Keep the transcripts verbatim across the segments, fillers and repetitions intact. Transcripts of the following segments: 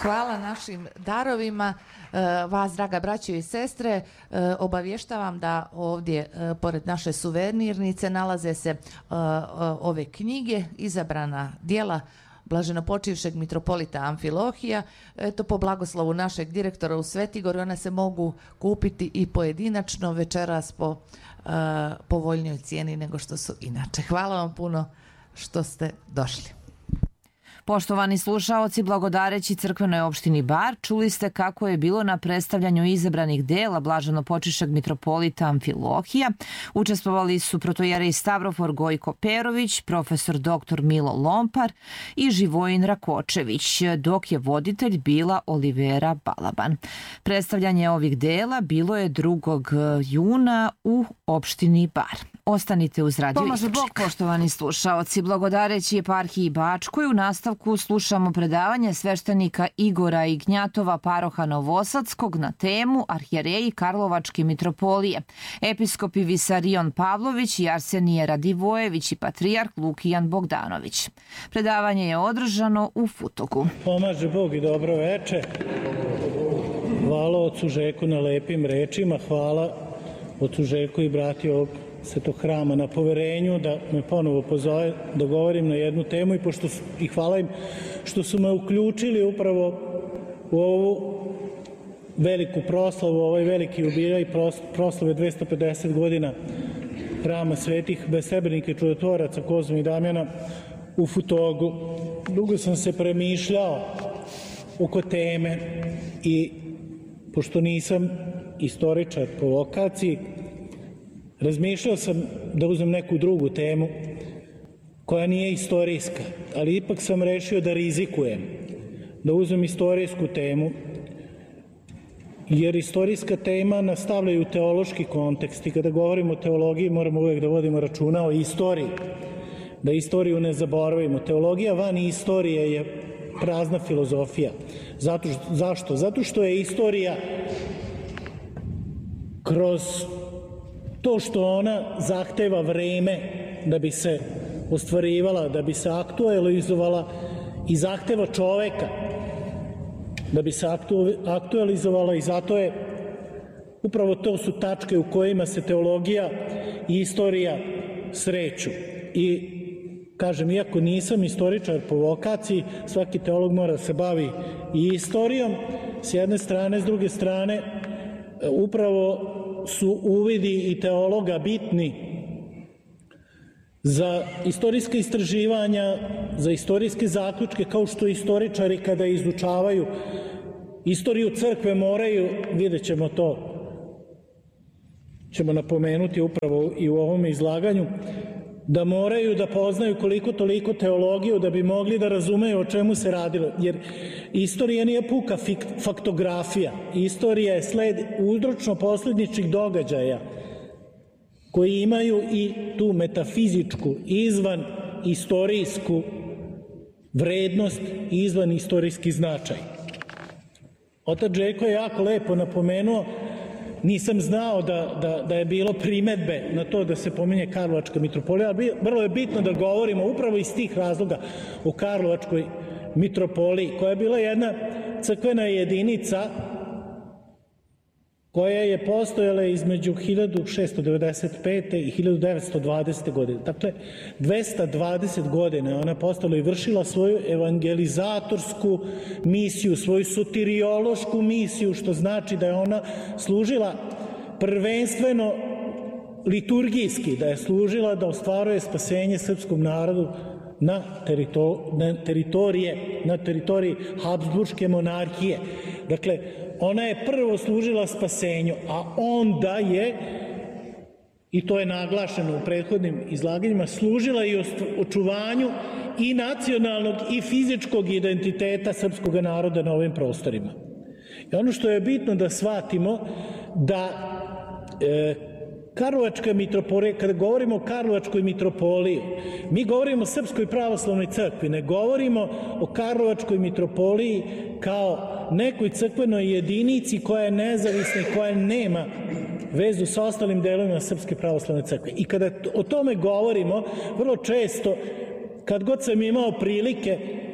Hvala našim darovima. Vas, draga braćo i sestre, obavještavam da ovdje, pored naše suvenirnice, nalaze se ove knjige, izabrana djela blaženopočivšeg mitropolita Amfilohija. Eto, po blagoslovu našeg direktora u Svetigoru, one se mogu kupiti i pojedinačno večeras po povoljnijoj cijeni nego što su inače. Hvala vam puno što ste došli. Poštovani slušaoci, blagodareći crkvenoj opštini Bar, čuli ste kako je bilo na predstavljanju izabranih dela blaženopočišćeg mitropolita Amfilohija. Učestvovali su protojerej Stavrofor Gojko Perović, profesor doktor Milo Lompar i Živojin Rakočević, dok je voditelj bila Olivera Balaban. Predstavljanje ovih dela bilo je drugog juna u opštini Bar. Ostanite uz Radio Pomaže Bog, poštovani slušaoci. Blagodareći eparhiji Bačkoj, u nastavku slušamo predavanje sveštenika Igora Ignjatova, paroha Novosadskog, na temu Arhijereji Karlovačke mitropolije, episkopi Visarion Pavlović i Arsenije Radivojević i patrijarh Lukijan Bogdanović. Predavanje je održano u Futogu. Pomaže Bog i dobro veče. Hvala ocu Žeku na lepim rečima, hvala ocu Žeku i brati ovog Svetog hrama na poverenju da me ponovo pozove da govorim na jednu temu i, pošto su, i hvala im što su me uključili upravo u ovu veliku proslavu, ovaj veliki jubilej proslave dvesta pedeset godina hrama svetih besebrenika i čudotvoraca Kozme i Damjana u Futogu. Dugo sam se premišljao oko teme i pošto nisam istoričar po vokaciji, razmišljao sam da uzmem neku drugu temu koja nije istorijska, ali ipak sam rešio da rizikujem, da uzmem istorijsku temu, jer istorijska tema nastavljaju teološki kontekst i kada govorimo o teologiji moramo uvijek da vodimo računa o istoriji, da istoriju ne zaboravimo. Teologija van istorije je prazna filozofija. Zato, zašto? Zato što je istorija kroz to što ona zahteva vreme da bi se ostvarivala, da bi se aktualizovala i zahteva čoveka da bi se aktualizovala i zato je upravo to su tačke u kojima se teologija i istorija sreću. I kažem, iako nisam istoričar po vokaciji, svaki teolog mora da se bavi i istorijom s jedne strane, s druge strane upravo su uvidi i teologa bitni za istorijske istraživanja, za istorijske zaključke, kao što istoričari kada izučavaju istoriju crkve moraju, vidjet ćemo to, ćemo napomenuti upravo i u ovom izlaganju, da moraju da poznaju koliko toliko teologiju da bi mogli da razumeju o čemu se radilo. Jer istorija nije puka faktografija. Istorija je sled uzročno-posljedničnih događaja koji imaju i tu metafizičku, izvan istorijsku vrednost i izvan istorijski značaj. Otac Željko je jako lepo napomenuo, nisam znao da, da, da je bilo primetbe na to da se pominje Karlovačka mitropolija, ali vrlo je bitno da govorimo upravo iz tih razloga o Karlovačkoj mitropoliji, koja je bila jedna crkvena jedinica koja je postojala između hiljadu šesto devedeset pete i hiljadu devetsto dvadesete. godine. Dakle, dvesta dvadeset godina ona postala i vršila svoju evangelizatorsku misiju, svoju soteriološku misiju, što znači da je ona služila prvenstveno liturgijski, da je služila da ostvaruje spasenje srpskom narodu na, terito, na teritorije, na teritoriji Habsburške monarhije. Dakle, ona je prvo služila spasenju, a onda je, i to je naglašeno u prethodnim izlaganjima, služila i očuvanju i nacionalnog i fizičkog identiteta srpskog naroda na ovim prostorima. I ono što je bitno da shvatimo, da e, Karlovačka mitropolija, kada govorimo o Karlovačkoj mitropoliji, mi govorimo o Srpskoj pravoslavnoj crkvi, ne govorimo o Karlovačkoj mitropoliji kao nekoj crkvenoj jedinici koja je nezavisna i koja nema vezu sa ostalim delovima Srpske pravoslavne crkve. I kada o tome govorimo, vrlo često, kad god sam imao prilike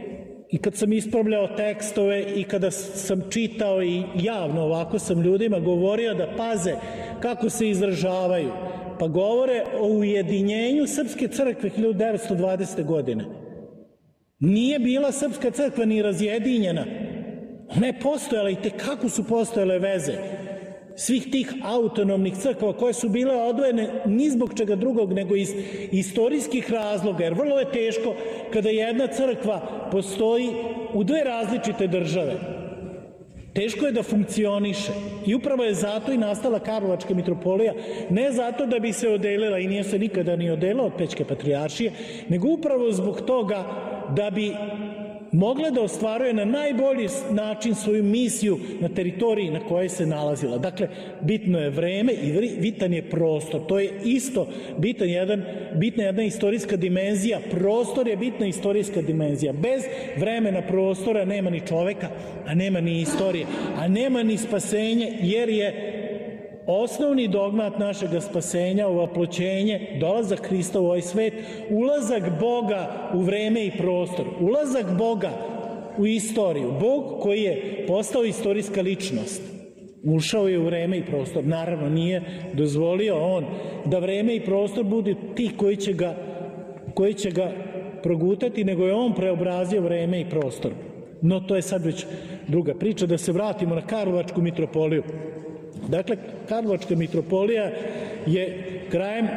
i kad sam ispravljao tekstove i kada sam čitao i javno ovako sam ljudima govorio da paze kako se izražavaju, pa govore o ujedinjenju Srpske crkve hiljadu devetsto dvadesete. godine. Nije bila Srpska crkva ni razjedinjena. Ona je postojala i tekako su postojale veze svih tih autonomnih crkva koje su bile odvojene ni zbog čega drugog nego iz istorijskih razloga, jer vrlo je teško kada jedna crkva postoji u dve različite države. Teško je da funkcioniše i upravo je zato i nastala Karlovačka mitropolija, ne zato da bi se odelila i nije se nikada ni odelila od Pećke patrijaršije, nego upravo zbog toga da bi mogla da ostvaruje na najbolji način svoju misiju na teritoriji na kojoj se nalazila. Dakle, bitno je vreme i bitan je prostor. To je isto bitan jedan, bitna jedna istorijska dimenzija. Prostor je bitna istorijska dimenzija. Bez vremena prostora nema ni čoveka, a nema ni istorije, a nema ni spasenje, jer je osnovni dogmat našeg spasenja, ovaploćenje, dolazak Hrista u ovaj svet, ulazak Boga u vreme i prostor, ulazak Boga u istoriju. Bog koji je postao istorijska ličnost, ušao je u vreme i prostor. Naravno, nije dozvolio on da vreme i prostor budu ti koji će ga, koji će ga progutati, nego je on preobrazio vreme i prostor. No, to je sad već druga priča. Da se vratimo na Karlovačku mitropoliju. Dakle, Karlovačka mitropolija je krajem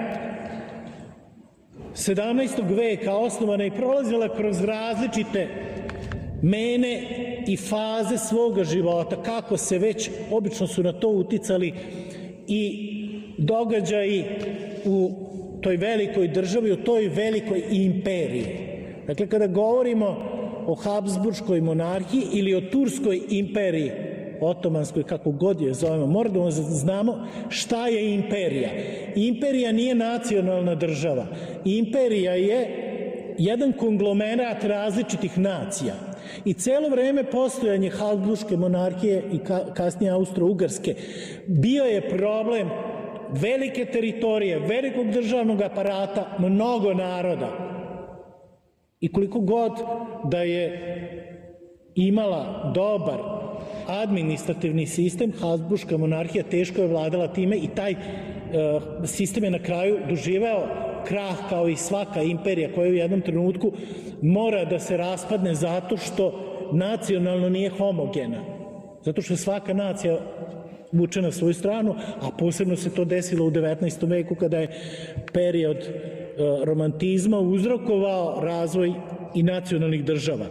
sedamnaestog veka osnovana i prolazila kroz različite mene i faze svoga života, kako se već, obično su na to uticali i događaji u toj velikoj državi, u toj velikoj imperiji. Dakle, kada govorimo o Habsburškoj monarhiji ili o Turskoj imperiji, otomanskoj, kako god je zovemo, moramo da znamo šta je imperija. Imperija nije nacionalna država. Imperija je jedan konglomerat različitih nacija. I celo vreme postojanje Habsburške monarhije i kasnije Austro-Ugarske bio je problem velike teritorije, velikog državnog aparata, mnogo naroda. I koliko god da je imala dobar administrativni sistem, Habsburška monarhija teško je vladala time i taj uh, sistem je na kraju doživeo krah kao i svaka imperija koja u jednom trenutku mora da se raspadne zato što nacionalno nije homogena. Zato što svaka nacija vuče na svoju stranu, a posebno se to desilo u devetnaestom veku kada je period uh, romantizma uzrokovao razvoj i nacionalnih država.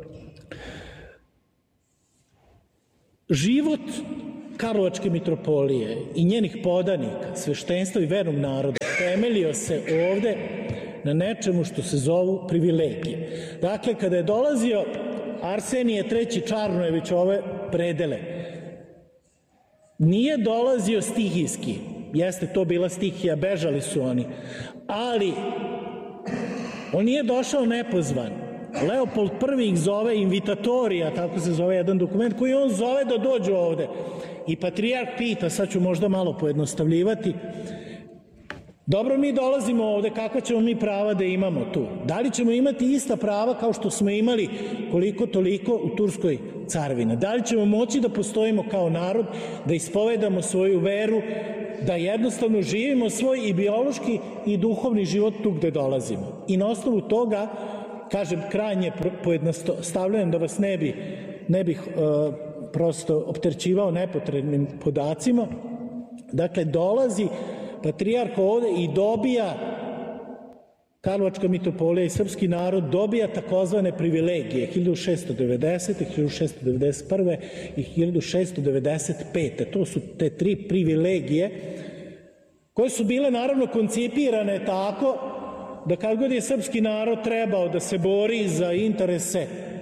Život Karlovačke mitropolije i njenih podanika, sveštenstva i vernog naroda temeljio se ovde na nečemu što se zovu privilegije. Dakle, kada je dolazio Arsenije treći Čarnojević ove predele, nije dolazio stihijski, jeste to bila stihija, bežali su oni, ali on nije došao nepozvan. Leopold prvi ih zove invitatorija, tako se zove jedan dokument koji on zove da dođu ovde. I patrijarh pita, sad ću možda malo pojednostavljivati, dobro, mi dolazimo ovde, kakva ćemo mi prava da imamo tu? Da li ćemo imati ista prava kao što smo imali koliko toliko u Turskoj carevini? Da li ćemo moći da postojimo kao narod, da ispovedamo svoju veru, da jednostavno živimo svoj i biološki i duhovni život tu gde dolazimo? I na osnovu toga, kažem, krajnje pojednostavljujem da vas ne, bi, ne bih uh, prosto opterećivao nepotrebnim podacima. Dakle, dolazi patrijarh ovde i dobija, Karlovačka mitropolija i srpski narod dobija takozvane privilegije hiljadu šeststo devedesete, hiljadu šeststo devedeset prve i hiljadu šeststo devedeset pete. To su te tri privilegije koje su bile naravno koncipirane tako da kad god je srpski narod trebao da se bori za interese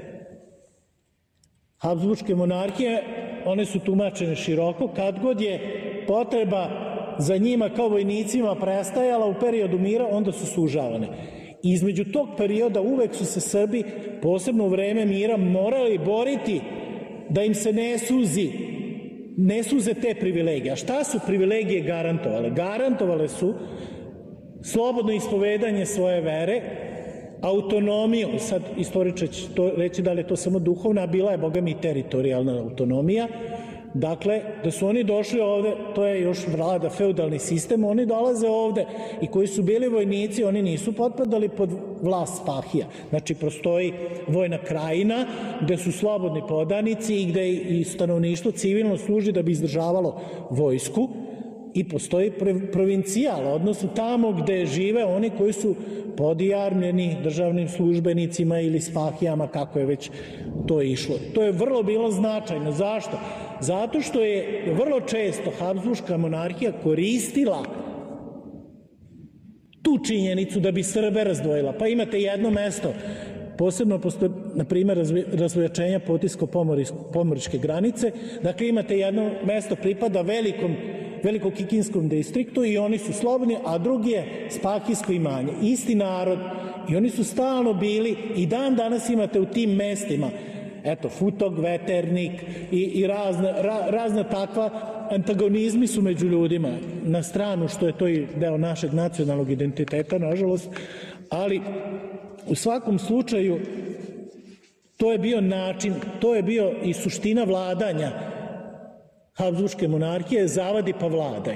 Habsburške monarhije, one su tumačene široko. Kad god je potreba za njima kao vojnicima prestajala u periodu mira, onda su sužavane. I između tog perioda uvek su se Srbi, posebno u vreme mira, morali boriti da im se ne suzi, ne suze te privilegije. A šta su privilegije garantovale? Garantovale su slobodno ispovedanje svoje vere, autonomiju, sad istoričar će to reći da li je to samo duhovna, bila je, boga mi, teritorijalna autonomija, dakle, da su oni došli ovde, to je još vlada feudalni sistem, oni dolaze ovde i koji su bili vojnici, oni nisu potpadali pod vlast Spahija. Znači, prostoji vojna krajina gde su slobodni podanici i gde i stanovništvo civilno služi da bi izdržavalo vojsku i postoji provincijal, odnosno tamo gde žive oni koji su podijarmljeni državnim službenicima ili Spahijama, kako je već to išlo. To je vrlo bilo značajno. Zašto? Zato što je vrlo često Habsburška monarhija koristila tu činjenicu da bi Srbe razdvojila. Pa imate jedno mesto, posebno posle, na primjer, razvojačenja Potisko-Pomoričke granice, dakle imate jedno mesto pripada velikom veliko kikinskom distriktu i oni su slobodni, a drugi je Spahijsko imanje. Isti narod i oni su stalno bili i dan danas imate u tim mestima, eto, Futog, Veternik i, i razna, ra, razna takva antagonizmi su među ljudima, na stranu što je to i deo našeg nacionalnog identiteta, nažalost, ali u svakom slučaju to je bio način, to je bio i suština vladanja Habsburške monarhije, zavadi pa vladaj.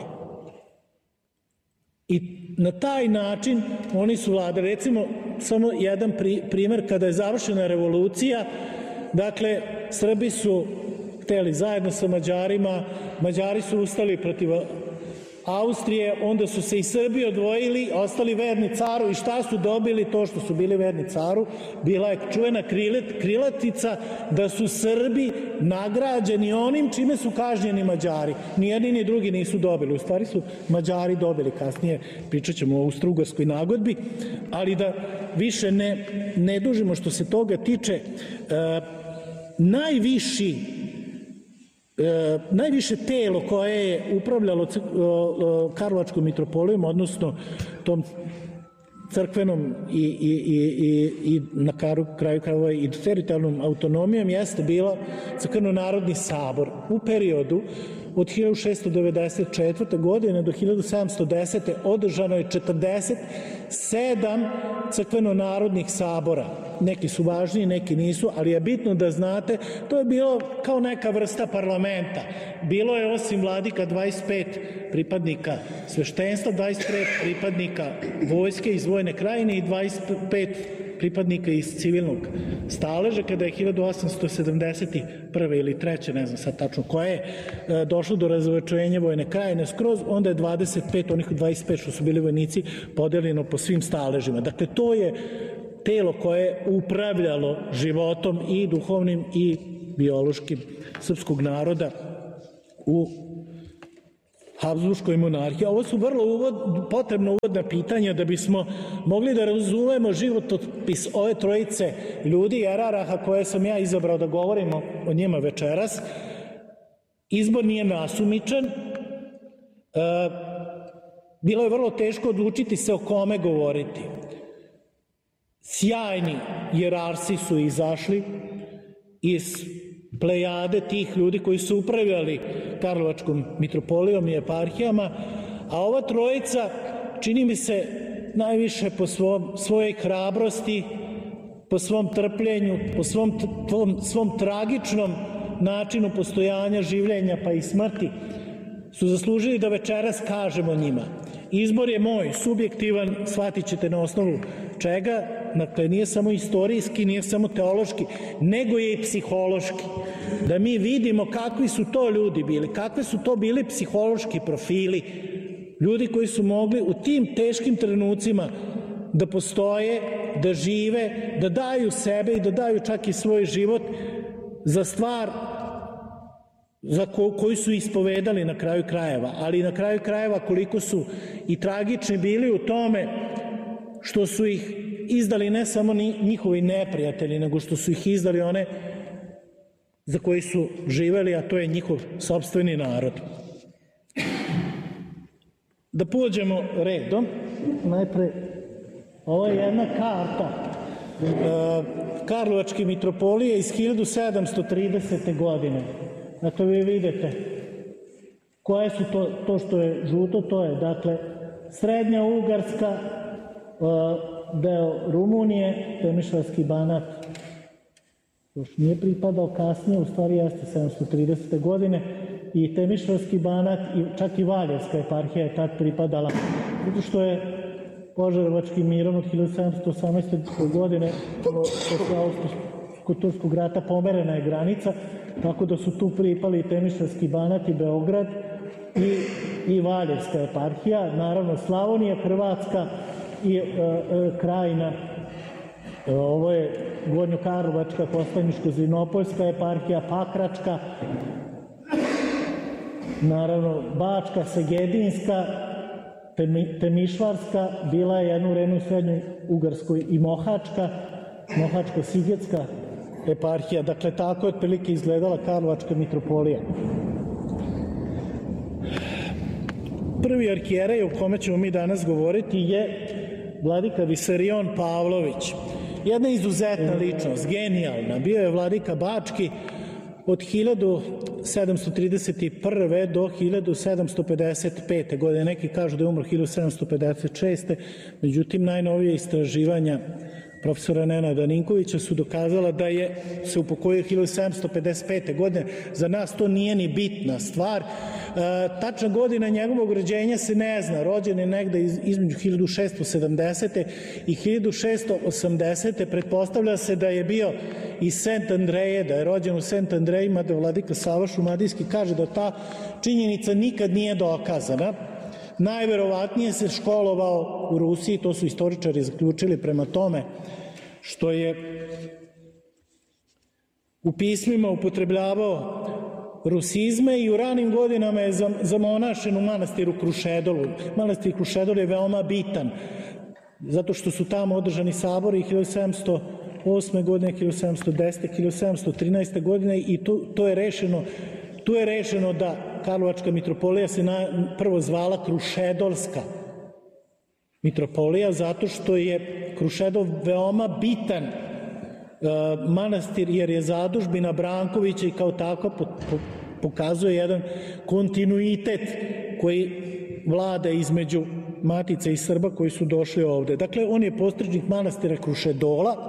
I na taj način oni su vladali. Recimo, samo jedan primer, kada je završena revolucija, dakle, Srbi su hteli zajedno sa Mađarima, Mađari su ustali protiv Austrije, onda su se i Srbi odvojili, ostali verni caru i šta su dobili? To što su bili verni caru, bila je čuvena krilatica da su Srbi nagrađeni onim čime su kažnjeni Mađari. Ni jedni ni drugi nisu dobili. U stvari su Mađari dobili, kasnije pričat ćemo o Austro-Ugarskoj nagodbi, ali da više ne, ne dužimo što se toga tiče, e, najviši E, najviše telo koje je upravljalo Karlovačkom mitropolijom, odnosno tom crkvenom i, i, i, i na kraju krajeva i teritorijalnom autonomijom jeste bila Crkveno-narodni sabor. U periodu od hiljadu šessto devedeset četvrte. godine do hiljadu sedamsto desete. održano je četrdeset sedam crkveno-narodnih sabora. Neki su važniji, neki nisu, ali je bitno da znate, to je bilo kao neka vrsta parlamenta. Bilo je osim vladika dvadeset pet pripadnika sveštenstva, dvadeset pet pripadnika vojske iz vojne krajine i dvadeset pet pripadnika iz civilnog staleža. Kada je hiljadu osamsto sedamdeset prve ili treće, ne znam sad tačno koje je, došlo do razvojačenja vojne krajine skroz, onda je dvadeset pet, onih dvadeset pet što su bili vojnici, podeljeno po svim staležima. Dakle, to je telo koje je upravljalo životom i duhovnim i biološkim srpskog naroda u Habsburškoj monarhiji. Ovo su vrlo uvod, potrebno uvodna pitanja da bismo mogli da razumemo životopis ove trojice ljudi, jeraraha koje sam ja izabrao da govorimo o njima večeras. Izbor nije nasumičan. E, bilo je vrlo teško odlučiti se o kome govoriti. Sjajni jerarsi su izašli iz plejade tih ljudi koji su upravljali Karlovačkom mitropolijom i eparhijama, a ova trojica, čini mi se, najviše po svom, svojoj hrabrosti, po svom trpljenju, po svom, tvom, svom tragičnom načinu postojanja, življenja pa i smrti, su zaslužili da večeras kažemo njima. Izbor je moj, subjektivan, shvatit ćete na osnovu čega, dakle nije samo istorijski, nije samo teološki, nego je i psihološki. Da mi vidimo kakvi su to ljudi bili, kakve su to bili psihološki profili, ljudi koji su mogli u tim teškim trenucima da postoje, da žive, da daju sebe i da daju čak i svoj život za stvar za ko, koju su ispovedali na kraju krajeva, ali na kraju krajeva koliko su i tragični bili u tome što su ih izdali ne samo njihovi neprijatelji, nego što su ih izdali one za koji su živeli, a to je njihov sopstveni narod. Da pođemo redom, najpre, ovo je jedna karta Karlovačke mitropolije iz hiljadu sedamsto tridesete. godine. Dakle, vi vidite koje su to, to što je žuto, to je, dakle, Srednja Ugarska, deo Rumunije, Temišvarski banat još nije pripadao, kasnije, u stvari jeste sedamsto tridesete godine, i Temišvarski banat, i čak i Valjevska eparhija je tad pripadala, zato što je Požarevačkim mirom od hiljadu sedamsto osamnaeste. godine posle Austro-Turskog rata pomerena je granica, tako da su tu pripali i Temišvarski banat i Beograd i, i Valjevska eparhija, naravno Slavonija, Hrvatska i e, e, Krajina. E, ovo je Gornjokarlovačka, Kostajničko-Zrinopoljska eparhija, Pakračka, naravno Bačka, Segedinska, Temišvarska, bila je jednu vreme u Srednjoj Ugarskoj i Mohačka, Mohačko-Sigetska eparhija. Dakle, tako je otprilike izgledala Karlovačka mitropolija. Prvi arhijerej o kome ćemo mi danas govoriti je vladika Visarion Pavlović. Jedna izuzetna ličnost, genijalna. Bio je vladika Bački od hiljadu sedamsto trideset prve. do hiljadu sedamsto pedeset pete. godine. Neki kažu da je umro hiljadu sedamsto pedeset šeste. Međutim, najnovije istraživanja profesora Nenada Ninkovića su dokazala da je se upokojio hiljadu sedamsto pedeset pete. godine. Za nas to nije ni bitna stvar. E, tačna godina njegovog rođenja se ne zna. Rođen je negde iz, između hiljadu šeststo sedamdesete. i hiljadu šeststo osamdesete. Pretpostavlja se da je bio iz Sent Andreje, da je rođen u Sent Andrejima, da vladika Sava Šumadijski kaže da ta činjenica nikad nije dokazana. Najverovatnije se školovao u Rusiji, to su istoričari zaključili prema tome što je u pismima upotrebljavao rusizme i u ranim godinama je zamonašen u manastiru Krušedolu. Manastir Krušedol je veoma bitan, zato što su tamo održani sabori hiljadu sedamsto osme. godine, hiljadu sedamsto desete. hiljadu sedamsto trinaeste. godine i to, to je rešeno, tu je rešeno da Karlovačka mitropolija se na, prvo zvala Krušedolska mitropolija, zato što je Krušedol veoma bitan e, manastir, jer je zadužbina Brankovića i kao tako po, po, pokazuje jedan kontinuitet koji vlada između Matice i Srba koji su došli ovde. Dakle, on je postrižnik manastira Krušedola.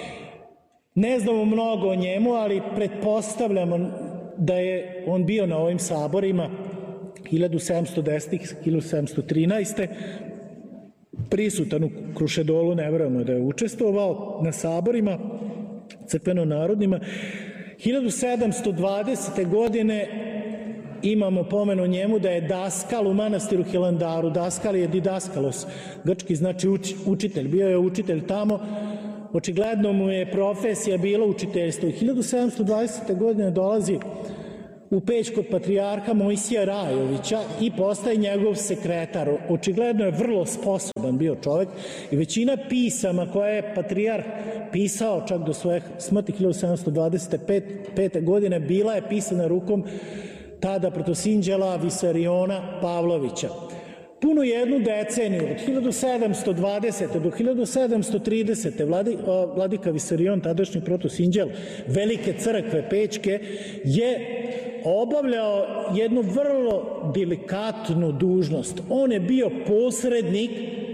Ne znamo mnogo o njemu, ali pretpostavljamo da je on bio na ovim saborima hiljadu sedamsto desete. i hiljadu sedamsto trinaeste. prisutan u Krušedolu, ne verujemo da je učestvovao na saborima crkveno-narodnima. hiljadu sedamsto dvadesete. godine imamo pomen o njemu da je daskal u manastiru Hilandaru. Daskal je didaskalos, grčki znači uč, učitelj. Bio je učitelj tamo, očigledno mu je profesija bila učiteljstvo. hiljadu sedamsto dvadesete. godine dolazi u Peć kod patrijarha Mojsija Rajovića i postaje njegov sekretar. Očigledno je vrlo sposoban bio čovek i većina pisama koje je patrijarh pisao čak do svoje smrti hiljadu sedamsto dvadeset pete. godine bila je pisana rukom tada protosinđela Visariona Pavlovića. Puno jednu deceniju, od hiljadu sedamsto dvadesete. do hiljadu sedamsto tridesete. Vladi, vladika Visarion, tadašnji protosinđel Velike crkve Pečke, je obavljao jednu vrlo delikatnu dužnost. On je bio posrednik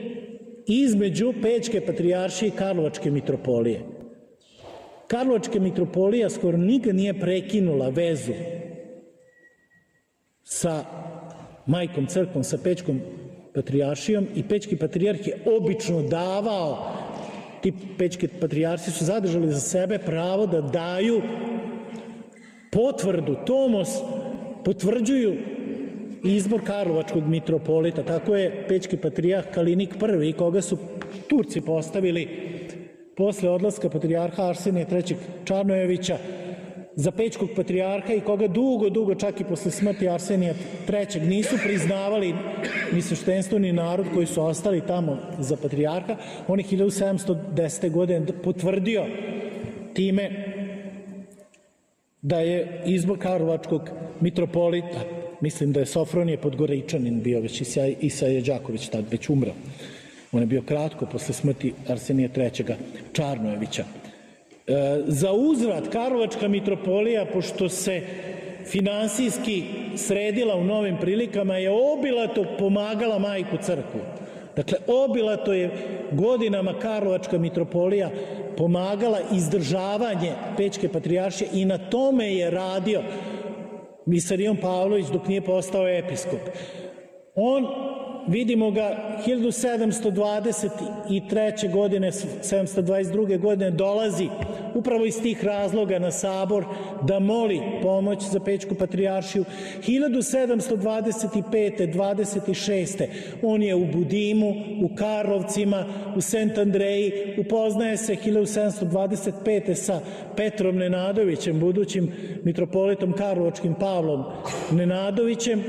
između Pečke patrijaršije i Karlovačke mitropolije. Karlovačka mitropolija skoro nikad nije prekinula vezu sa majkom crkvom, sa Pečkom patrijaršijom, i Pečki patrijarh je obično davao, ti Pečki patrijarsi su zadržali za sebe pravo da daju potvrdu, tomos, potvrđuju izbor Karlovačkog mitropolita. Tako je Pečki patrijarh Kalinik prvi, koga su Turci postavili posle odlaska patrijarha Arsenija trećeg Čarnojevića za Pečkog patrijarha i koga dugo, dugo, čak i posle smrti Arsenija trećeg nisu priznavali ni sveštenstvo ni narod koji su ostali tamo za patrijarha. On je hiljadu sedamsto desete. godine potvrdio time da je izbor Karlovačkog mitropolita, mislim da je Sofronije Podgoričanin bio već, Isaja Đaković tad već umro. On je bio kratko posle smrti Arsenija trećeg Čarnojevića. E, za uzvrat Karlovačka mitropolija, pošto se finansijski sredila u novim prilikama, je obilato pomagala majku crkvu. Dakle, obilato je godinama Karlovačka mitropolija pomagala izdržavanje Pećke patrijaršije i na tome je radio Visarion Pavlović dok nije postao episkop. On, vidimo ga, hiljadu sedamsto dvadeset treće. godine, sedamsto dvadeset druge. godine dolazi upravo iz tih razloga na sabor da moli pomoć za Pećku patrijaršiju. hiljadu sedamsto dvadeset pete. dvadeset šeste. on je u Budimu, u Karlovcima, u Sent Andreji, upoznaje se hiljadu sedamsto dvadeset pete. sa Petrom Nenadovićem, budućim mitropolitom Karlovačkim Pavlom Nenadovićem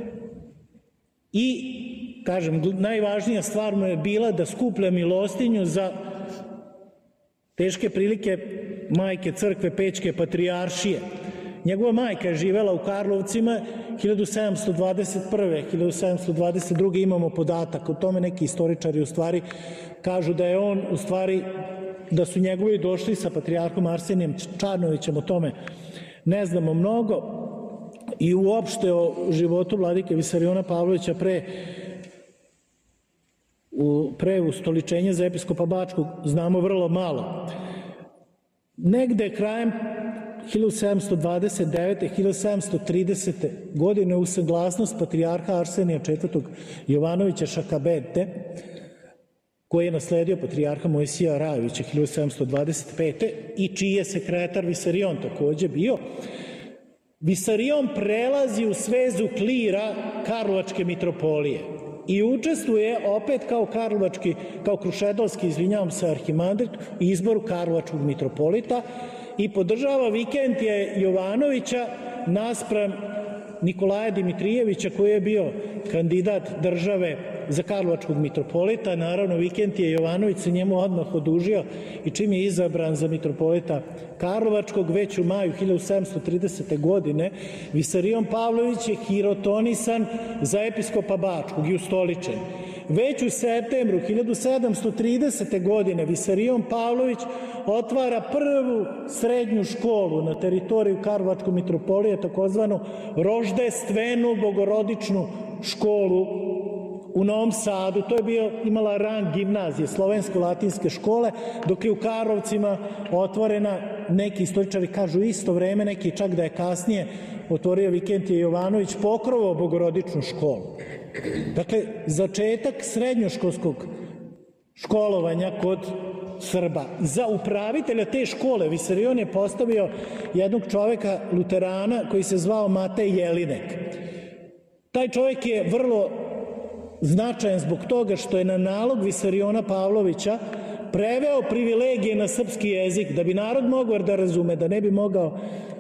i kažem, najvažnija stvar mu je bila da skuplja milostinju za teške prilike majke crkve Pećke patrijaršije. Njegova majka je živela u Karlovcima hiljadu sedamsto dvadeset prve. hiljadu sedamsto dvadeset druge. imamo podatak o tome, neki istoričari u stvari kažu da je on u stvari, da su njegovi došli sa patrijarhom Arsenijem Čarnovićem, o tome ne znamo mnogo i uopšte o životu vladike Visariona Pavlovića pre U, pre ustoličenja za episkopa Bačkog znamo vrlo malo. Negde krajem hiljadu sedamsto dvadeset devete. hiljadu sedamsto tridesete. godine u saglasnost patrijarha Arsenija četvrtog. Jovanovića Šakabete, koji je nasledio patrijarha Mojsija Rajovića hiljadu sedamsto dvadeset pete. i čiji je sekretar Visarion takođe bio, Visarion prelazi u svezu klira Karlovačke mitropolije i učestvuje opet kao karlovački, kao krušedolski, izvinjavam se, arhimandrit u izboru karlovačkog mitropolita i podržava Vikentija Jovanovića naspram Nikolaja Dimitrijevića, koji je bio kandidat države za karlovačkog mitropolita. Naravno, Vikentije Jovanović se njemu odmah odužio i čim je izabran za mitropolita Karlovačkog, već u maju hiljadu sedamsto tridesete. godine, Visarion Pavlović je hirotonisan za episkopa Bačkog i ustoličen. Već u septembru hiljadu sedamsto tridesete. godine Visarion Pavlović otvara prvu srednju školu na teritoriju Karlovačke mitropolije, takozvanu Roždestvenu bogorodičnu školu u Novom Sadu. To je bio, imala rang gimnazije, slovensko-latinske škole, dok je u Karlovcima otvorena, neki istoričari kažu isto vreme, neki čak da je kasnije otvorio Vikentije Jovanović Pokrovo bogorodičnu školu. Dakle, začetak srednjoškolskog školovanja kod Srba. Za upravitelja te škole Visarion je postavio jednog čoveka luterana koji se zvao Matej Jelinek. Taj čovek je vrlo značajan zbog toga što je na nalog Visariona Pavlovića preveo privilegije na srpski jezik, da bi narod mogao da razume, da ne bi mogao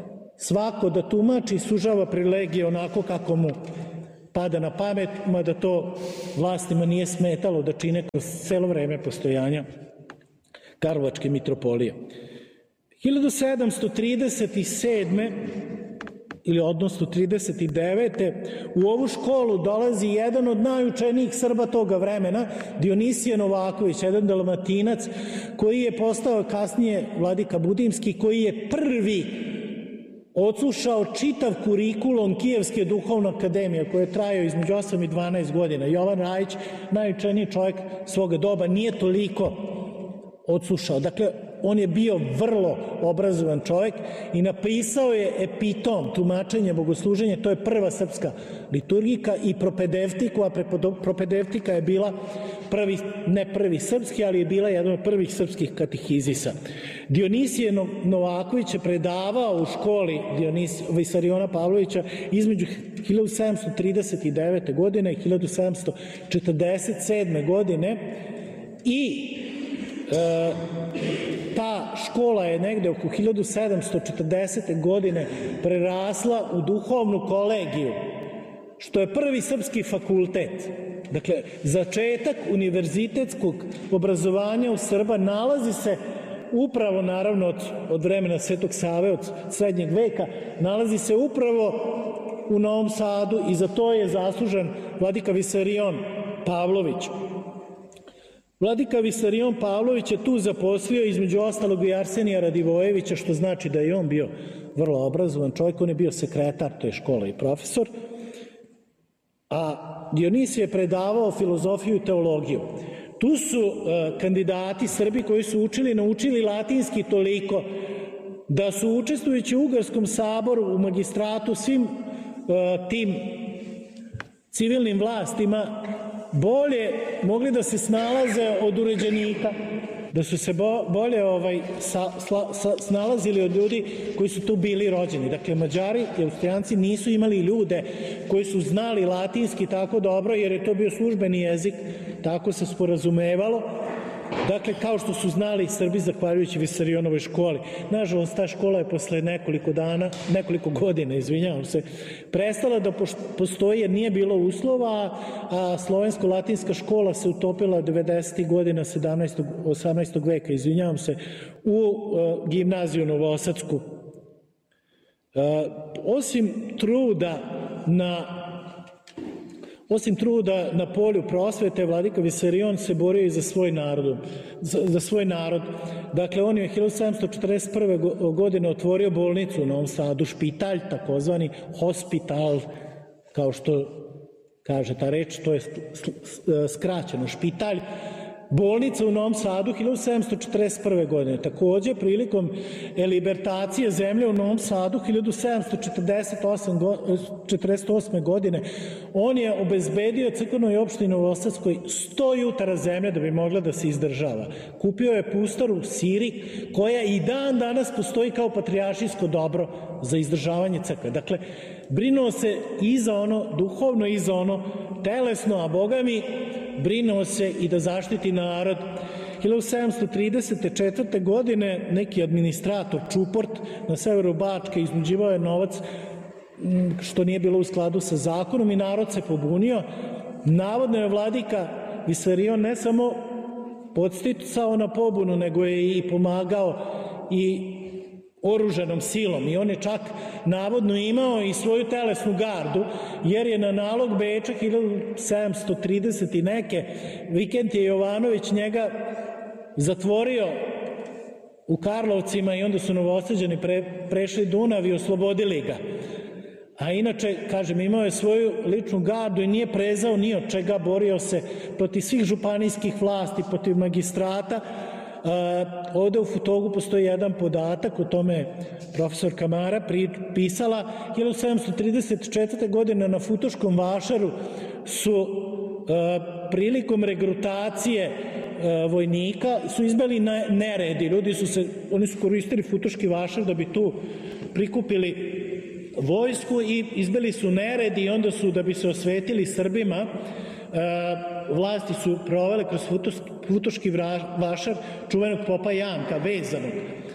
svako da tumači i sužava privilegije onako kako mu pada na pamet, mada to vlastima nije smetalo da čine kroz celo vreme postojanja Karlovačke mitropolije. hiljadu sedamsto trideset sedme. ili odnosno trideset devete. u ovu školu dolazi jedan od najučenijih Srba toga vremena, Dionisije Novaković, jedan dalmatinac koji je postao kasnije vladika Budimski, koji je prvi odslušao čitav kurikulum Kijevske duhovne akademije, koji je trajao između osam i dvanaest godina. Jovan Rajić, najučeniji čovjek svoga doba, nije toliko odslušao. Dakle, on je bio vrlo obrazovan čovjek i napisao je epitom, tumačenje bogosluženja, to je prva srpska liturgika, i propedevtiku, a propedevtika je bila prvi, ne prvi srpski, ali je bila jedan od prvih srpskih katehizisa. Dionisije Novaković je predavao u školi Dionis, Visariona Pavlovića između hiljadu sedamsto trideset devete. godine i hiljadu sedamsto četrdeset sedme. godine i e, ta škola je negde oko hiljadu sedamsto četrdesete. godine prerasla u duhovnu kolegiju, što je prvi srpski fakultet. Dakle, začetak univerzitetskog obrazovanja u Srba nalazi se upravo, naravno, od, od vremena Svetog Save, od srednjeg veka, nalazi se upravo u Novom Sadu i za to je zaslužan vladika Visarion Pavlović. Vladika Visarion Pavlović je tu zaposlio između ostalog i Arsenija Radivojevića, što znači da je on bio vrlo obrazovan čovjek, on je bio sekretar te škole i profesor. a Dionisije je predavao filozofiju i teologiju. Tu su uh, kandidati Srbi koji su učili, naučili latinski toliko da su učestvujući u Ugarskom saboru, u magistratu, svim uh, tim civilnim vlastima bolje mogli da se snalaze od uređenika, da su se bo, bolje ovaj, sa, sla, sa, snalazili od ljudi koji su tu bili rođeni. Dakle, Mađari i Austrijanci nisu imali ljude koji su znali latinski tako dobro, jer je to bio službeni jezik, tako se sporazumevalo. Dakle, kao što su znali Srbi zahvaljujući Visarionovoj školi. Nažalost, ta škola je posle nekoliko dana, nekoliko godina, izvinjavam se, prestala da postoji jer nije bilo uslova, a slovensko-latinska škola se utopila devedesetih godina sedamnaestog osamnaestog veka, izvinjavam se, u uh, gimnaziju Novosadsku. Uh, osim truda na Osim truda na polju prosvete, vladika Visarion se borio i za svoj narod. Za, za svoj narod. Dakle, on je hiljadu sedamsto četrdeset prve. godine otvorio bolnicu u Novom Sadu, špitalj, takozvani hospital, kao što kaže ta reč, to je skraćeno, špitalj. Bolnica u Novom Sadu hiljadu sedamsto četrdeset prve. godine. Takođe, prilikom libertacije zemlje u Novom Sadu hiljadu sedamsto četrdeset osme. godine on je obezbedio crkvenoj opštini Novosadskoj sto jutara zemlje da bi mogla da se izdržava. Kupio je pustoru u Siri koja i dan danas postoji kao patrijaršijsko dobro za izdržavanje crkve. Dakle, brinuo se i za ono duhovno i za ono telesno, a Boga mi brinuo se i da zaštiti narod. hiljadu sedamsto trideset četvrte. godine neki administrator Čuport na severu Bačke iznuđivao je novac što nije bilo u skladu sa zakonom i narod se pobunio. Navodno je vladika Visarion ne samo podsticao na pobunu, nego je i pomagao i oružanom silom i on je čak navodno imao i svoju telesnu gardu, jer je na nalog Beča hiljadu sedamsto trideset i neke Vikentije Jovanović njega zatvorio u Karlovcima i onda su Novosađani pre, prešli Dunav i oslobodili ga. A inače, kažem, imao je svoju ličnu gardu i nije prezao ni od čega, borio se protiv svih županijskih vlasti, protiv magistrata. Uh, ovde u Futogu postoji jedan podatak, o tome profesor Kamara pisala. hiljadu sedamsto trideset četvrte. godine na Futoškom vašaru su uh, prilikom regrutacije uh, vojnika su izbili neredi. Ljudi su se, oni su koristili Futoški vašar da bi tu prikupili vojsku i izbili su neredi i onda su, da bi se osvetili Srbima, Uh, vlasti su provele kroz Futoški vašar čuvenog popa Janka, vezanog.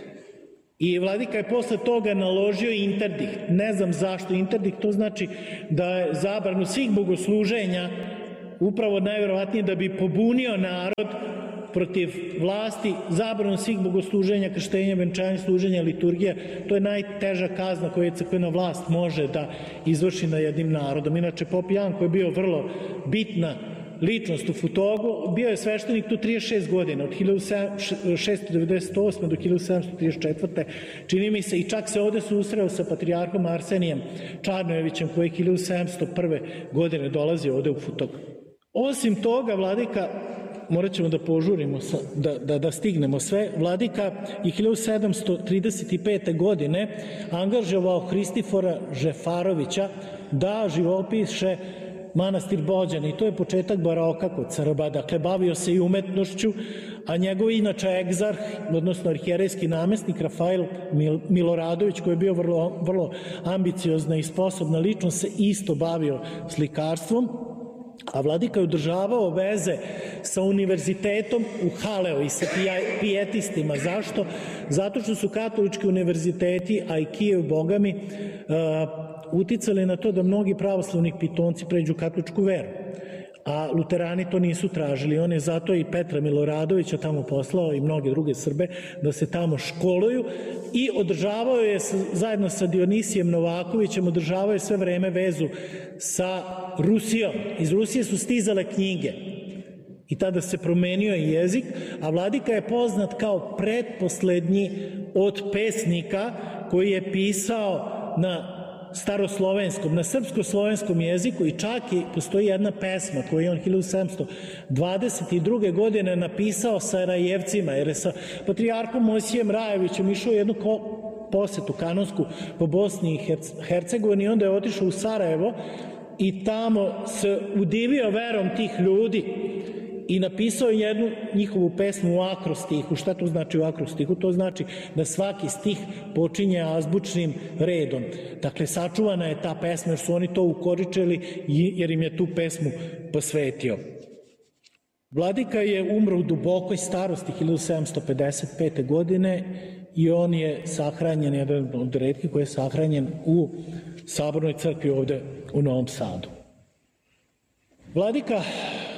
I vladika je posle toga naložio interdikt. Ne znam zašto interdikt, to znači da je zabranu svih bogosluženja, upravo najverovatnije da bi pobunio narod protiv vlasti, zabranu svih bogosluženja, krštenja, venčanja, služenja, liturgije. To je najteža kazna koju crkvena vlast može da izvrši na jednim narodom. Inače, pop Janko je bio vrlo bitna ličnost u Futogu, bio je sveštenik tu trideset šest godina, od hiljadu šeststo devedeset osme. do hiljadu sedamsto trideset četvrte. čini mi se, i čak se ovde susreo sa patrijarhom Arsenijem Čarnojevićem, koji je hiljadu sedamsto prve. godine dolazio ovde u Futog. Osim toga, vladika, morat ćemo da požurimo, da, da, da stignemo sve, vladika i hiljadu sedamsto trideset pete. godine angažovao Hristifora Žefarovića da živopiše manastir Bođan, i to je početak baroka kod Srba. Dakle, bavio se i umetnošću, a njegov inače egzarh, odnosno arhijerejski namestnik Rafael Miloradović, koji je bio vrlo, vrlo ambiciozna i sposobna ličnost, se isto bavio slikarstvom, a vladika je održavao veze sa univerzitetom u Haleu i sa pijetistima. Zašto? Zato što su katolički univerziteti, a i Kijev, bogami, uticali na to da mnogi pravoslavni pitonci pređu katoličku veru. A luterani to nisu tražili. On je zato i Petra Miloradovića tamo poslao i mnoge druge Srbe da se tamo školuju i održavao je zajedno sa Dionisijem Novakovićem, održavao je sve vreme vezu sa Rusijom. Iz Rusije su stizale knjige i tada se promenio i jezik, a vladika je poznat kao pretposlednji od pesnika koji je pisao na staroslovenskom, na srpsko-slovenskom jeziku i čak i postoji jedna pesma koju je on hiljadu sedamsto dvadeset druge. godine napisao Sarajevcima, jer je sa patrijarhom Mojsijem Rajevićem išao jednu posetu kanonsku po Bosni i Hercegovini i onda je otišao u Sarajevo i tamo se udivio verom tih ljudi i napisao jednu njihovu pesmu u akrostihu. Šta to znači u akrostihu? To znači da svaki stih počinje azbučnim redom. Dakle, sačuvana je ta pesma jer su oni to ukoričili jer im je tu pesmu posvetio. Vladika je umro u dubokoj starosti hiljadu sedamsto pedeset pete. godine i on je sahranjen, jedan od retkih koji je sahranjen u Sabornoj crkvi ovde u Novom Sadu. Vladika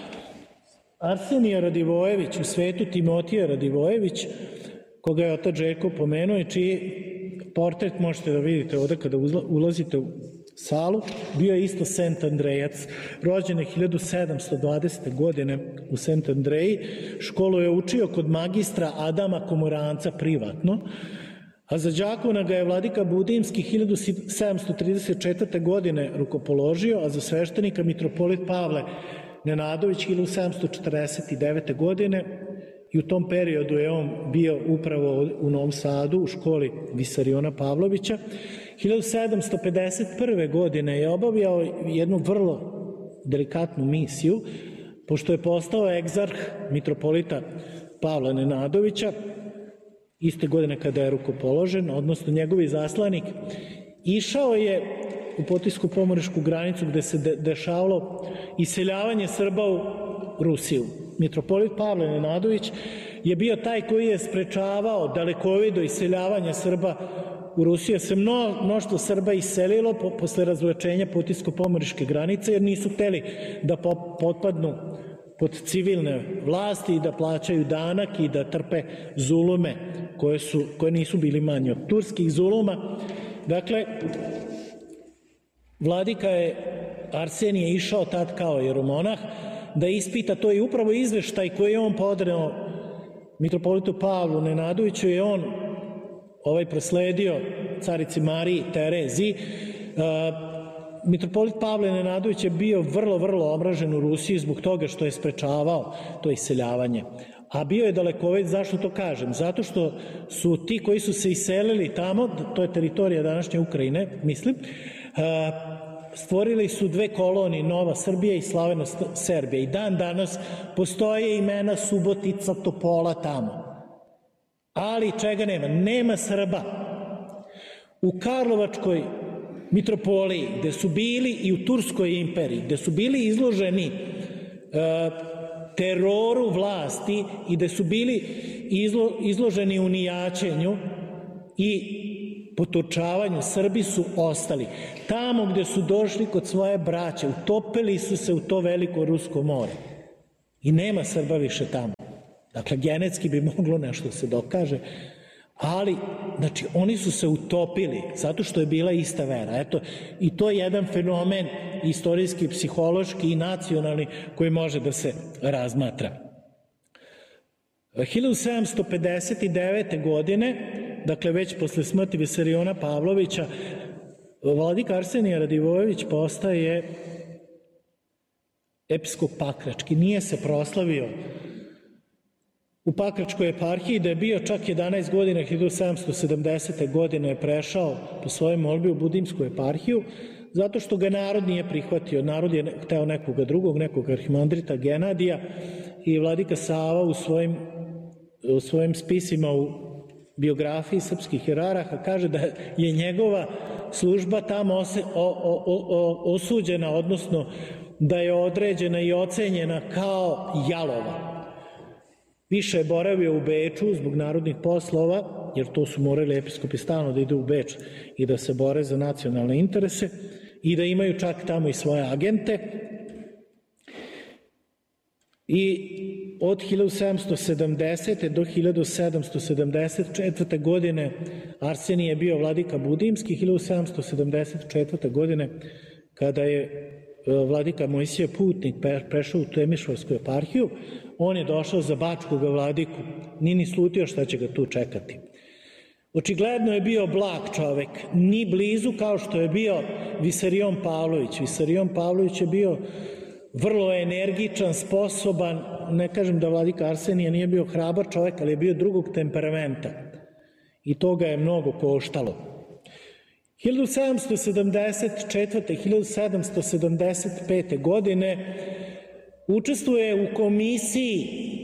Arsenije Radivojević, u svetu Timotija Radivojević, koga je otac Željko pomenuo i čiji portret možete da vidite ovde kada ulazite u salu, bio je isto Sent Andrejac, rođen je hiljadu sedamsto dvadesete. godine u Sent Andreji. Školu je učio kod magistra Adama Komoranca privatno, a za đakona ga je vladika Budimski hiljadu sedamsto trideset četvrte. godine rukopoložio, a za sveštenika mitropolit Pavle Nenadović hiljadu sedamsto četrdeset devete. godine i u tom periodu je on bio upravo u Novom Sadu u školi Visariona Pavlovića. hiljadu sedamsto pedeset prve. godine je obavljao jednu vrlo delikatnu misiju, pošto je postao egzarh mitropolita Pavla Nenadovića, iste godine kada je rukopoložen, odnosno njegovi zaslanik, išao je u Potisku pomorešku granicu gde se de dešavalo iseljavanje Srba u Rusiju. Mitropolit Pavle Nenadović je bio taj koji je sprečavao dalekovido iseljavanje Srba u Rusiju. Se mno, mnoštvo Srba iselilo po, posle razvlačenja Potisko-pomoreške granice jer nisu hteli da po, potpadnu pod civilne vlasti i da plaćaju danak i da trpe zulume koje, su, koje nisu bili manje od turskih zuluma. Dakle, vladika je Arsenije išao tad kao jeromonah da ispita, to je upravo izveštaj koji je on podreo mitropolitu Pavlu Nenadoviću i on ovaj prosledio carici Mariji Tereziji. Mitropolit Pavle Nenadović je bio vrlo, vrlo omražen u Rusiji zbog toga što je sprečavao to iseljavanje. A bio je dalekovid, zašto to kažem? Zato što su ti koji su se iselili tamo, to je teritorija današnje Ukrajine, mislim, stvorili su dve kolonije, Nova Srbija i Slavena Serbija. I dan danas postoje imena Subotica, Topola tamo. Ali čega nema? Nema Srba. U Karlovačkoj mitropoliji, gde su bili i u Turskoj imperiji, gde su bili izloženi e, teroru vlasti i gde su bili izlo, izloženi unijaćenju i potočavanju, Srbi su ostali. Tamo gde su došli kod svoje braće, utopili su se u to veliko Rusko more. I nema Srba više tamo. Dakle, genetski bi moglo nešto se dokaže, ali, znači, oni su se utopili zato što je bila ista vera. Eto, i to je jedan fenomen istorijski, psihološki i nacionalni koji može da se razmatra. hiljadu sedamsto pedeset devete. godine, dakle, već posle smrti Visariona Pavlovića, vladika Arsenije Radivojević postaje episkop Pakrački. Nije se proslavio u Pakračkoj eparhiji, da je bio čak jedanaest godina, hiljadu sedamsto sedamdesete. godine je prešao po svojoj molbi u Budimsku eparhiju, zato što ga narod nije prihvatio. Narod je hteo nekoga drugog, nekog arhimandrita Genadija, i vladika Sava u svojim, u svojim spisima u biografiji srpskih hierarha kaže da je njegova služba tamo ose, o, o, o, osuđena, odnosno da je određena i ocenjena kao jalova. Više je boravio u Beču zbog narodnih poslova, jer to su morali episkopi stalno da idu u Beč i da se bore za nacionalne interese i da imaju čak tamo i svoje agente. I od hiljadu sedamsto sedamdesete. do hiljadu sedamsto sedamdeset četvrte. godine Arsenije je bio vladika Budimski. hiljadu sedamsto sedamdeset četvrte. godine kada je vladika Mojsije Putnik prešao u Temišvarsku eparhiju, on je došao za bačkog vladiku, nije ni slutio šta će ga tu čekati. Očigledno je bio blag čovek, ni blizu kao što je bio Visarion Pavlović. Visarion Pavlović je bio vrlo energičan, sposoban, ne kažem da vladika Arsenije nije bio hrabar čovek, ali je bio drugog temperamenta i to ga je mnogo koštalo. hiljadu sedamsto sedamdeset četvrte. i hiljadu sedamsto sedamdeset pete. godine učestvuje u komisiji